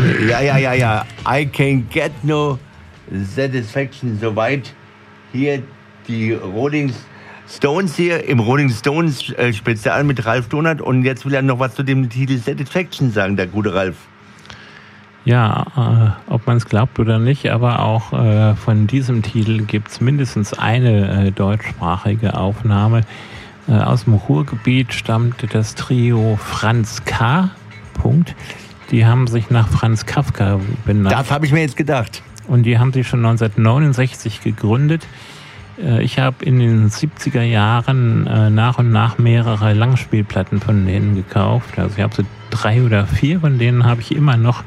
Ja. I can get no satisfaction. Soweit hier die Rolling Stones hier im Rolling Stones Spezial mit Ralf Donat. Und jetzt will er noch was zu dem Titel Satisfaction sagen, der gute Ralf. Ja, ob man es glaubt oder nicht, aber auch von diesem Titel gibt es mindestens eine deutschsprachige Aufnahme. Aus dem Ruhrgebiet stammt das Trio Franz K. Die haben sich nach Franz Kafka benannt. Das habe ich mir jetzt gedacht. Und die haben sich schon 1969 gegründet. Ich habe in den 70er Jahren nach und nach mehrere Langspielplatten von denen gekauft. Also ich habe so 3 oder 4 von denen habe ich immer noch.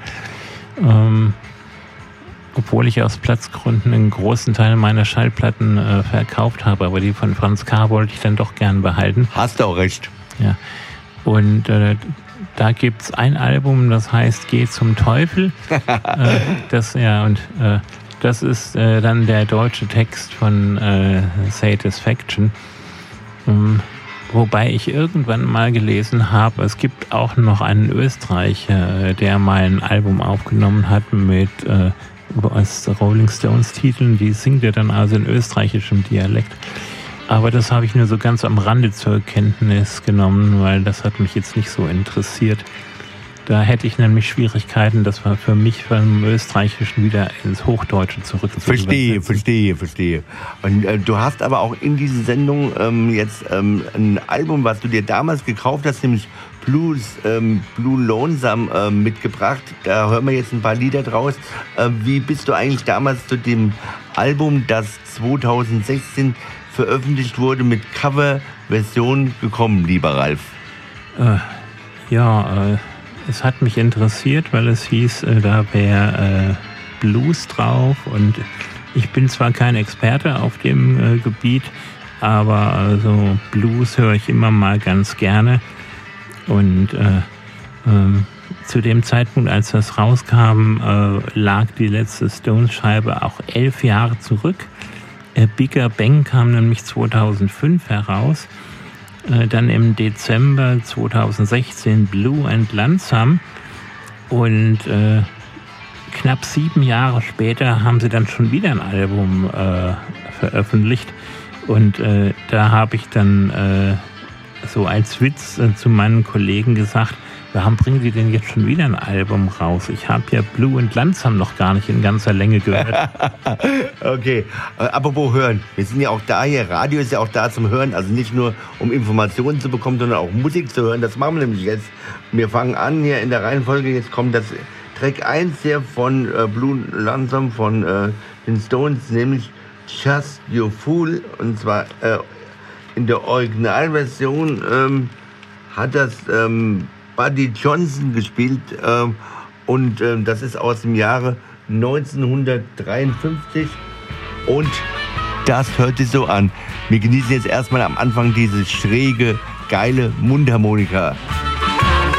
Obwohl ich aus Platzgründen einen großen Teil meiner Schallplatten verkauft habe. Aber die von Franz K. wollte ich dann doch gern behalten. Hast du auch recht. Ja. Und da gibt es ein Album, das heißt Geh zum Teufel. Das ist dann der deutsche Text von Satisfaction. Wobei ich irgendwann mal gelesen habe, es gibt auch noch einen Österreicher, der mal ein Album aufgenommen hat mit Rolling Stones Titeln. Die singt er dann also in österreichischem Dialekt. Aber das habe ich nur so ganz am Rande zur Kenntnis genommen, weil das hat mich jetzt nicht so interessiert. Da hätte ich nämlich Schwierigkeiten, das war für mich vom Österreichischen wieder ins Hochdeutsche zurückzuführen. Verstehe. Und du hast aber auch in dieser Sendung jetzt ein Album, was du dir damals gekauft hast, nämlich Blue Lonesome mitgebracht. Da hören wir jetzt ein paar Lieder draus. Wie bist du eigentlich damals zu dem Album, das 2016 veröffentlicht wurde, mit Coverversion gekommen, lieber Ralf? Es hat mich interessiert, weil es hieß, da wäre Blues drauf und ich bin zwar kein Experte auf dem Gebiet, aber also Blues höre ich immer mal ganz gerne und zu dem Zeitpunkt, als das rauskam, lag die letzte Stones-Scheibe auch 11 Jahre zurück. Bigger Bang kam nämlich 2005 heraus. Dann im Dezember 2016 Blue and Lonesome. Und knapp 7 Jahre später haben sie dann schon wieder ein Album veröffentlicht. Und da habe ich dann so als Witz zu meinen Kollegen gesagt, warum bringen die denn jetzt schon wieder ein Album raus? Ich habe ja Blue and Lonesome noch gar nicht in ganzer Länge gehört. Okay, apropos hören. Wir sind ja auch da hier, Radio ist ja auch da zum Hören, also nicht nur um Informationen zu bekommen, sondern auch Musik zu hören. Das machen wir nämlich jetzt. Wir fangen an hier in der Reihenfolge, jetzt kommt das Track 1 hier von Blue Lonesome von den Stones, nämlich Just You Fool. Und zwar in der Originalversion hat das Buddy Johnson gespielt und das ist aus dem Jahre 1953 und das hört sich so an. Wir genießen jetzt erstmal am Anfang diese schräge, geile Mundharmonika.